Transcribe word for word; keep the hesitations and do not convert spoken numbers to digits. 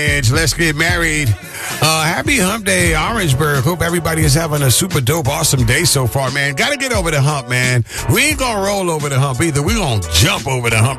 Let's get married. Uh, happy hump day, Orangeburg. Hope everybody is having a super dope, awesome day so far, man. Got to get over the hump, man. We ain't going to roll over the hump either. We going to jump over the hump.